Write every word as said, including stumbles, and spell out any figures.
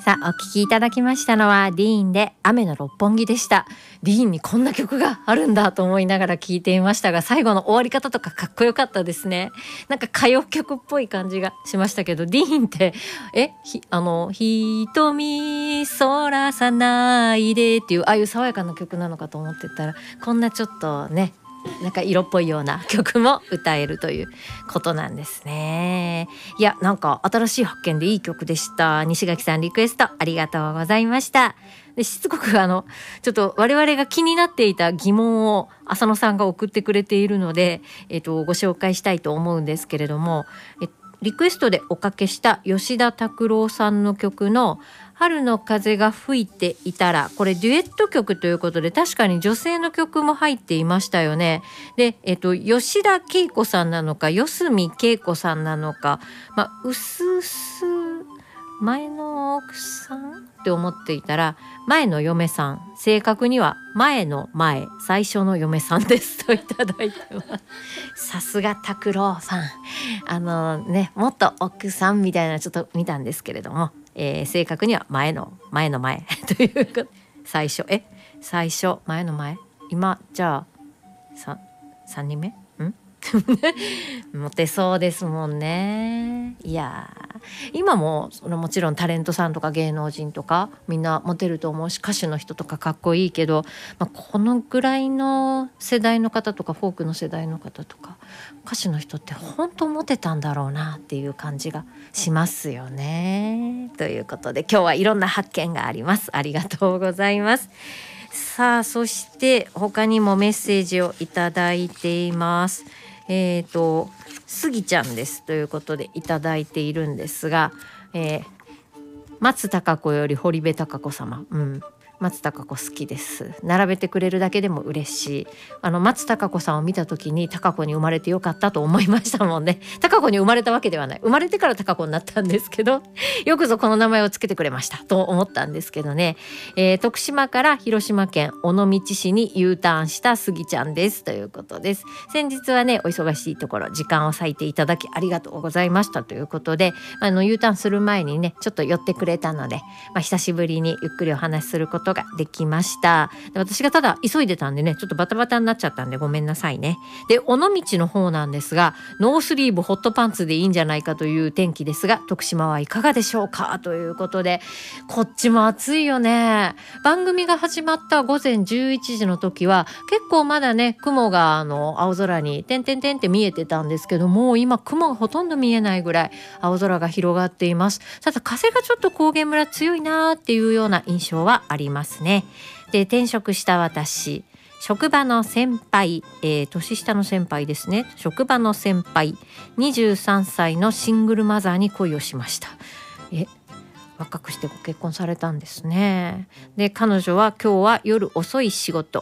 さあ、お聴きいただきましたのはディーンで雨の六本木でした。ディーンにこんな曲があるんだと思いながら聴いていましたが、最後の終わり方とかかっこよかったですね。なんか歌謡曲っぽい感じがしましたけど、ディーンってえひあの瞳そらさないでっていう、ああいう爽やかな曲なのかと思ってたら、こんなちょっとね、なんか色っぽいような曲も歌えるということなんですね。いや、なんか新しい発見でいい曲でした。西垣さんリクエストありがとうございました。で、しつこくあのちょっと我々が気になっていた疑問を浅野さんが送ってくれているので、えっと、ご紹介したいと思うんですけれども、えリクエストでおかけした吉田拓郎さんの曲の春の風が吹いていたら、これデュエット曲ということで、確かに女性の曲も入っていましたよね。で、えっと、吉田恵子さんなのか四隅恵子さんなのか、まあ、うすうす前の奥さんって思っていたら、前の嫁さん、正確には前の前最初の嫁さんですといただいてます。さすが拓郎ファン。あのね、もっと奥さんみたいなちょっと見たんですけれども、えー、正確には前の前の前というか、最初え最初前の前、今じゃあさんにんめんモテそうですもんね。いや今もそのもちろんタレントさんとか芸能人とかみんなモテると思うし、歌手の人とかかっこいいけど、まあ、このぐらいの世代の方とかフォークの世代の方とか歌手の人って本当モテたんだろうなっていう感じがしますよね。ということで今日はいろんな発見があります。ありがとうございます。さあ、そして他にもメッセージをいただいています。えーとスギちゃんですということでいただいているんですが、えー、松たか子より堀部孝子様、うん、松たか子好きです。並べてくれるだけでも嬉しい。あの松たか子さんを見た時にたか子に生まれてよかったと思いましたもんね。たか子に生まれたわけではない、生まれてからたか子になったんですけど、よくぞこの名前をつけてくれましたと思ったんですけどね、えー、徳島から広島県尾道市に U ターンしたスギちゃんですということです。先日はね、お忙しいところ時間を割いていただきありがとうございましたということで、あの U ターンする前にねちょっと寄ってくれたので、まあ、久しぶりにゆっくりお話しすることができました。で、私がただ急いでたんでね、ちょっとバタバタになっちゃったんでごめんなさいね。で、尾道の方なんですが、ノースリーブホットパンツでいいんじゃないかという天気ですが、徳島はいかがでしょうかということで、こっちも暑いよね。番組が始まった午前じゅういちじの時は結構まだね、雲があの青空に点々点って見えてたんですけども、今雲がほとんど見えないぐらい青空が広がっています。ただ風がちょっと高原村強いなーっていうような印象はありますね。で、転職した私、職場の先輩、えー、年下の先輩ですね。職場の先輩、にじゅうさんさいのシングルマザーに恋をしました。え、若くしてご結婚されたんですね。で、彼女は今日は夜遅い仕事、